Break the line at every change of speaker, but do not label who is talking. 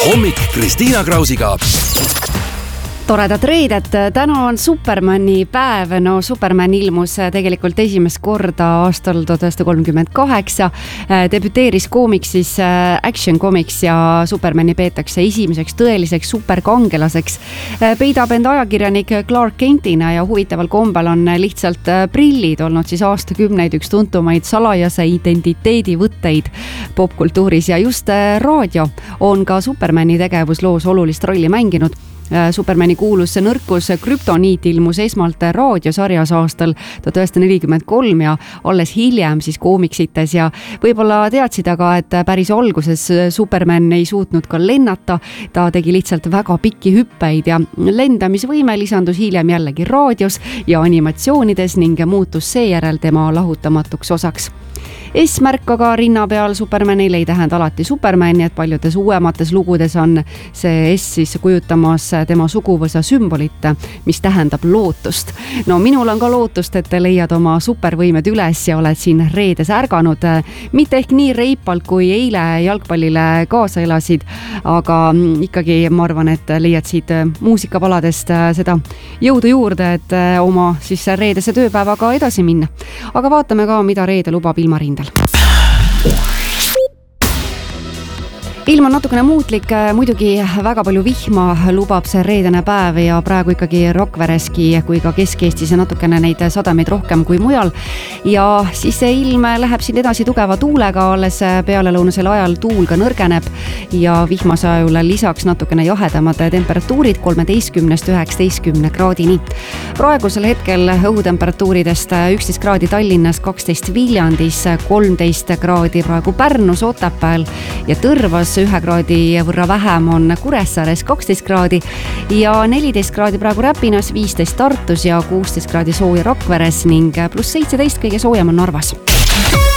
Hommik Kristiina Krausiga.
Toredat reedet, täna on Supermani päev. No Superman ilmus tegelikult esimest korda aastal 1938. Debüteeris koomiksis Action Comics ja Supermani peetakse esimeseks tõeliseks superkangelaseks. Peidab enda ajakirjanik Clark Kentina ja huvitaval kombel on lihtsalt prillid olnud siis aastakümneid üks tuntumaid salajase identiteedivõtteid popkultuuris ja just raadio on ka Supermani tegevusloos olulist rolli mänginud. Supermani kuulus nõrkus Kryptoniit ilmus esmalt raadiosarjas aastal 1943 ja alles hiljem siis koomiksites ja võib-olla teadsid aga, et päris alguses Superman ei suutnud ka lennata, ta tegi lihtsalt väga pikki hüppeid ja lendamisvõime lisandus hiljem jällegi raadios ja animatsioonides ning muutus seejärel tema lahutamatuks osaks. S-märk aga rinna peal Supermanil ei tähenda alati Supermani, et paljudes uuemates lugudes on see S siis kujutamas tema suguvõsa sümbolit, mis tähendab lootust. No minul on ka lootust, et te leiad oma supervõimed üles ja oled siin reedes ärganud. Mitte ehk nii reipalt kui eile jalgpallile kaasa elasid, aga ikkagi ma arvan, et leiad siit muusikapaladest seda jõudu juurde, et oma siis reedese tööpäevaga edasi minna. Aga vaatame ka, mida reede lubab ilmarindel. Ilm on natukene muutlik, muidugi väga palju vihma lubab see reedene päev ja praegu ikkagi Rockvereski kui ka Kesk-Eestis natukene neid sademeid rohkem kui mujal. Ja siis see ilm läheb siin edasi tugeva tuulega, alles pealelõunasel ajal tuul ka nõrgeneb ja vihmasajule lisaks natukene jahedamad temperatuurid 13–19 kraadini. Praegusel hetkel õhutemperatuuridest 11 kraadi Tallinnas, 12 Viljandis, 13 kraadi praegu Pärnus, Otepääl ja Tõrvas. 1 kraadi võrra vähem on Kuressaares 12 kraadi ja 14 kraadi praegu Räpinas, 15 Tartus ja 16 kraadi sooja Rakveres ning +17 kõige soojem on Narvas.